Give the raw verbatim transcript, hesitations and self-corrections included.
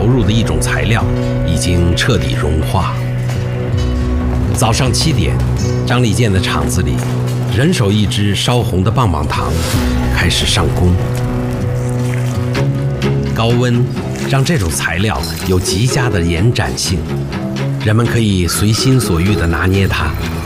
投入的一种材料已经彻底融化。早上七点，张立健的厂子里，人手一支烧红的棒棒糖，开始上工。高温让这种材料有极佳的延展性，人们可以随心所欲地拿捏它，